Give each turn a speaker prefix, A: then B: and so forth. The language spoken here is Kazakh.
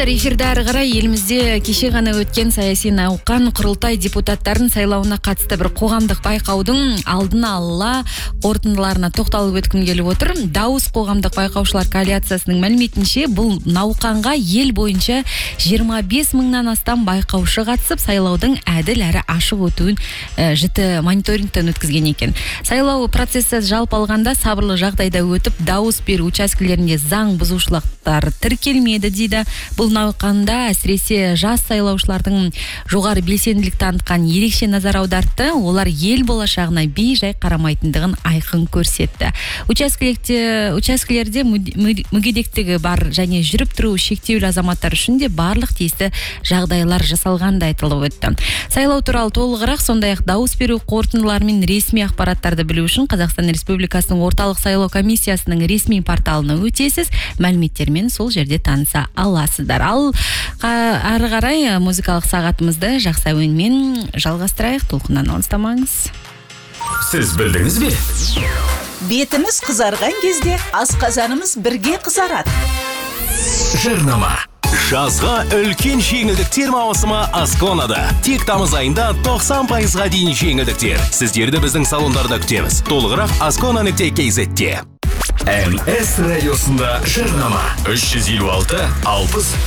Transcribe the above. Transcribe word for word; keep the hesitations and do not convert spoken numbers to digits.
A: Достар, эфирде ары қарай елімізде кеше ғана өткен саяси науқан құрылтай депутаттарын сайлауына қатысты бір қоғамдық байқаудың алдын ала қорытындыларына тоқталып өткім келіп отыр. Дауыс қоғамдық байқаушылар коалициясының мәліметінше, бұл науқанға ел бойынша жиырма бес мыңнан астам байқаушы қатысып, сайлаудың әділ әрі ашық өтуін ә, жіті мониторингтен өткізген екен. Сайлау процесі жалпы алғанда сабырлы жағдайда өтіп, дауыс беру учаскелерінде заң бұзушылықтар тіркелмеді дейді. Бұл науқанда әсіресе жас сайлаушылардың жоғары белсенділік танытқан ерекше назар аудартты. Олар ел болашағына бей-жай қарамайтындығын айқын көрсетті. Учаскелерде, учаскелерде мүгедектігі бар және жүріп тұру шектеулі азаматтар үшін де барлық тиісті жағдайлар жасалғанда айтылып өтті. Сайлау туралы толығырақ, сондай-ақ дауыс беру қорытындылары мен ресми ақпараттарды білу үшін Қазақстан Республикасының орталық сайлау комиссиясының ресми порталына өтесіз, мәліметтермен сол жерде таныса аласыздар. Ал ары қарай музыкалық сағатымызды жақсы әуенмен жалғастырайық. Толқыннан алыстамаңыз.
B: Сіз білдіңіз бе?
C: Бетіміз қызарған кезде асқазанымыз бірге қызарады.
B: Жарнама. Жазға үлкен жеңілдіктер маусымы Асконада. Тек тамыз айында тоқсан пайызға дейін жеңілдіктер. Сіздерді біздің салондарда күтеміз. Толығырақ аскона нүкте кз те. эм эс радиосында жарнама. үш жүз елу алты алпыс